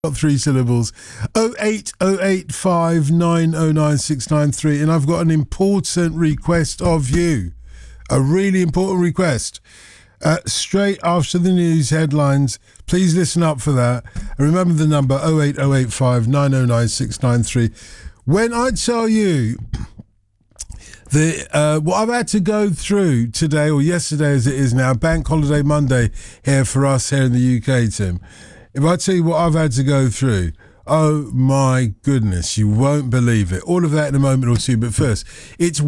Got 3 syllables. 08085909693, and I've got an important request of you. A really important request. Straight after the news headlines, please listen up for that. And remember the number 08085909693. When I tell you what I've had to go through today, or yesterday as it is now, Bank Holiday Monday here for us here in the UK, Tim. If I tell you what I've had to go through, oh my goodness, you won't believe it. All of that in a moment or two, but first, it's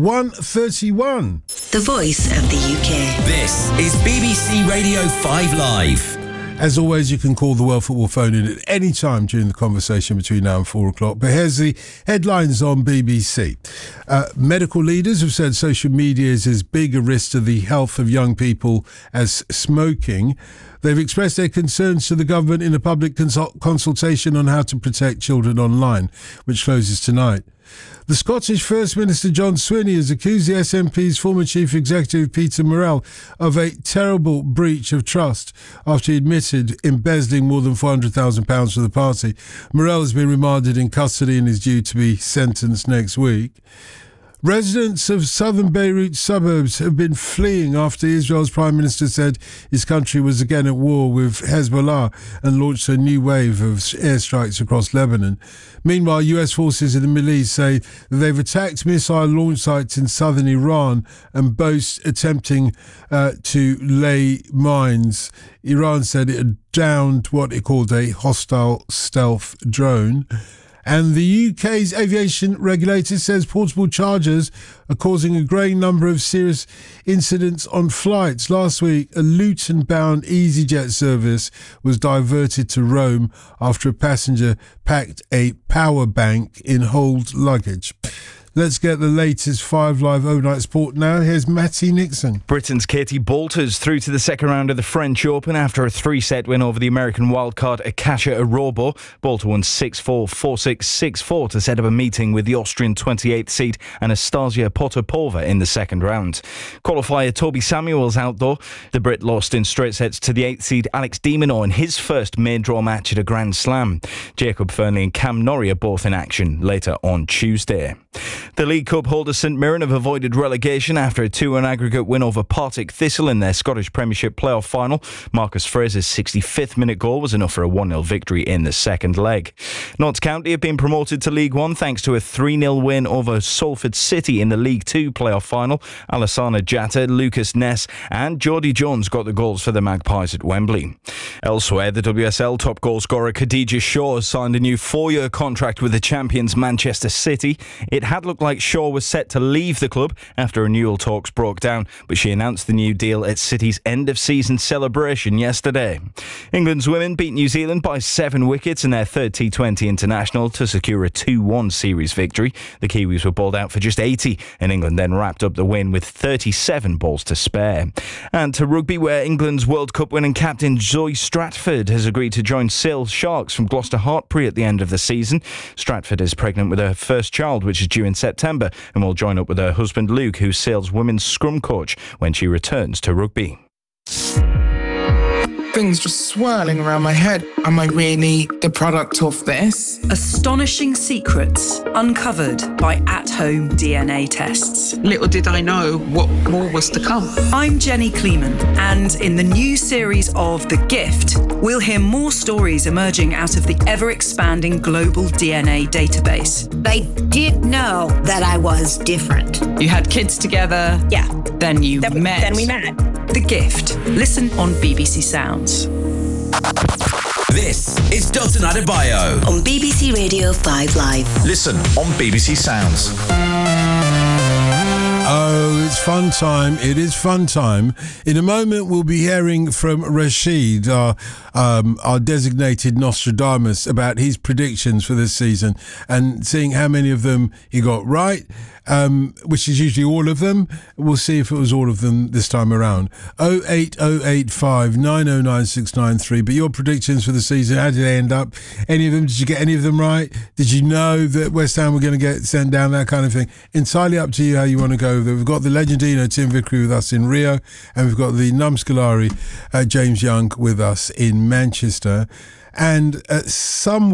1:31. The voice of the UK. This is BBC Radio 5 Live. As always, you can call the World Football phone in at any time during the conversation between now and 4 o'clock. But here's the headlines on BBC. Medical leaders have said social media is as big a risk to the health of young people as smoking. They've expressed their concerns to the government in a public consultation on how to protect children online, which closes tonight. The Scottish First Minister John Swinney has accused the SNP's former Chief Executive Peter Murrell of a terrible breach of trust after he admitted embezzling more than £400,000 for the party. Murrell has been remanded in custody and is due to be sentenced next week. Residents of southern Beirut suburbs have been fleeing after Israel's Prime Minister said his country was again at war with Hezbollah and launched a new wave of airstrikes across Lebanon. Meanwhile, US forces in the Middle East say that they've attacked missile launch sites in southern Iran and boast attempting to lay mines. Iran said it had downed what it called a hostile stealth drone. And the UK's aviation regulator says portable chargers are causing a growing number of serious incidents on flights. Last week, a Luton-bound EasyJet service was diverted to Rome after a passenger packed a power bank in hold luggage. Let's get the latest 5 Live overnight sport now. Here's Matty Nixon. Britain's Katie Boulter's through to the second round of the French Open after a 3-set win over the American wildcard Akacia Arobo. Boulter won 6-4, 4-6, 6-4 to set up a meeting with the Austrian 28th seed Anastasia Potapova in the second round. Qualifier Toby Samuel's out though. The Brit lost in straight sets to the 8th seed Alex de Minaur in his first main draw match at a Grand Slam. Jacob Fernley and Cam Norrie are both in action later on Tuesday. The League Cup holders St Mirren have avoided relegation after a 2-1 aggregate win over Partick Thistle in their Scottish Premiership playoff final. Marcus Fraser's 65th minute goal was enough for a 1-0 victory in the second leg. Notts County have been promoted to League One thanks to a 3-0 win over Salford City in the League Two playoff final. Alassana Jatta, Lucas Ness and Geordie Jones got the goals for the Magpies at Wembley. Elsewhere, the WSL top goal scorer Khadija Shaw has signed a new 4-year contract with the champions Manchester City. It had looked like Shaw was set to leave the club after renewal talks broke down, but she announced the new deal at City's end-of-season celebration yesterday. England's women beat New Zealand by 7 wickets in their third T20 international to secure a 2-1 series victory. The Kiwis were bowled out for just 80, and England then wrapped up the win with 37 balls to spare. And to rugby, where England's World Cup winning captain Zoe Stratford has agreed to join Sale Sharks from Gloucester Hartpury at the end of the season. Stratford is pregnant with her first child, which is due in September, and will join up with her husband Luke, who's Sale's women's scrum coach, when she returns to rugby. Things just swirling around my head. Am I really the product of this? Astonishing secrets uncovered by at-home DNA tests. Little did I know what more was to come. I'm Jenny Kleeman, and in the new series of The Gift, we'll hear more stories emerging out of the ever-expanding global DNA database. I did know that I was different. You had kids together. Yeah. Then you met. Then we met. The Gift. Listen on BBC Sounds. This is Dalton Adebayo On BBC Radio 5 Live. Listen on BBC Sounds. Oh, it's fun time. It is fun time. In a moment, we'll be hearing from Rashid, our designated Nostradamus, about his predictions for this season and seeing how many of them he got right, which is usually all of them. We'll see if it was all of them this time around. 08085 909693. But your predictions for the season, how did they end up? Any of them? Did you get any of them right? Did you know that West Ham were going to get sent down? That kind of thing. Entirely up to you how you want to go. We've got the Legendino Tim Vickery with us in Rio, and we've got the Numskulari James Young with us in Manchester. and some